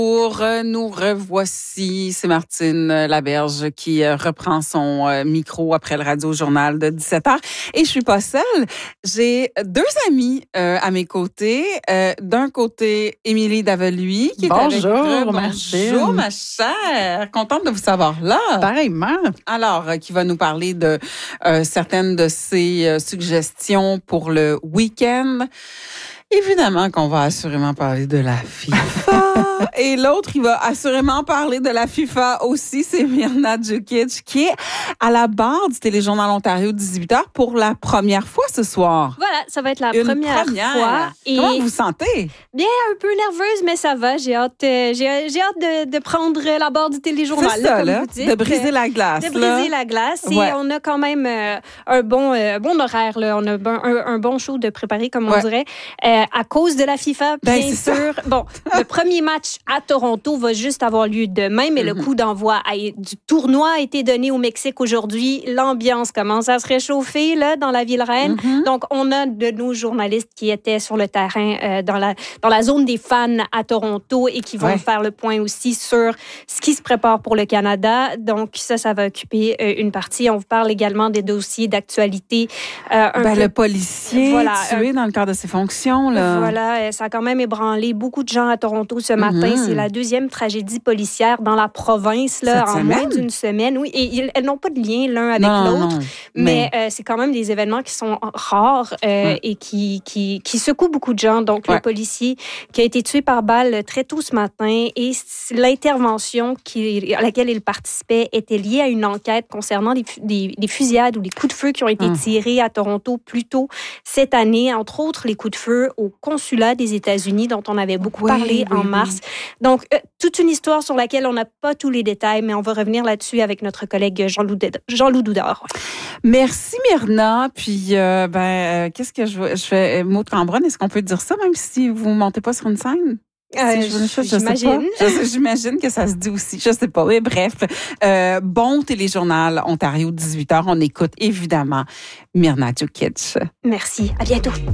Nous revoici, c'est Martine Laberge qui reprend son micro après le radio-journal de 17h. Et je suis pas seule, j'ai deux amis à mes côtés. D'un côté, Émilie Daveluy qui est avec Bonjour, Martine. Bonjour, ma chère. Contente de vous savoir là. Pareillement. Alors, qui va nous parler de certaines de ses suggestions pour le week-end. Évidemment qu'on va assurément parler de la FIFA. Et l'autre, il va assurément parler de la FIFA aussi, c'est Mirna Djukic, qui est à la barre du Téléjournal Ontario 18h pour la première fois ce soir. Voilà, ça va être la première fois. Et comment vous vous sentez? Bien, un peu nerveuse, mais ça va. J'ai hâte de prendre la barre du Téléjournal. C'est ça, comme là, vous dites. de briser la glace. De briser la glace. Et on a quand même un bon horaire. Là. On a un bon show de préparer, comme on dirait, à cause de la FIFA, bien sûr. Bon, le premier match à Toronto va juste avoir lieu demain, mais le coup d'envoi du tournoi a été donné au Mexique aujourd'hui. L'ambiance commence à se réchauffer là, dans la ville reine. Donc, on a de nos journalistes qui étaient sur le terrain dans la zone des fans à Toronto et qui vont faire le point aussi sur ce qui se prépare pour le Canada. Donc, ça va occuper une partie. On vous parle également des dossiers d'actualité. Le policier tué dans le cadre de ses fonctions. Là. Voilà, ça a quand même ébranlé beaucoup de gens à Toronto ce matin. C'est la deuxième tragédie policière dans la province là, en moins d'une semaine. Oui, et elles n'ont pas de lien l'un avec l'autre, mais c'est quand même des événements qui sont rares et qui secouent beaucoup de gens. Donc, le policier qui a été tué par balle très tôt ce matin et l'intervention à laquelle il participait était liée à une enquête concernant des fusillades ou des coups de feu qui ont été tirés à Toronto plus tôt cette année, entre autres les coups de feu au consulat des États-Unis dont on avait beaucoup parlé en mars. Donc, toute une histoire sur laquelle on n'a pas tous les détails, mais on va revenir là-dessus avec notre collègue Jean-Loup Doudard. Merci, Myrna. Puis, qu'est-ce que je fais? Maud Cambronne, est-ce qu'on peut dire ça, même si vous ne montez pas sur une scène? J'imagine. J'imagine que ça se dit aussi. Je sais pas. Mais bref, bon Téléjournal Ontario 18h. On écoute évidemment Mirna Djukic. Merci. À bientôt.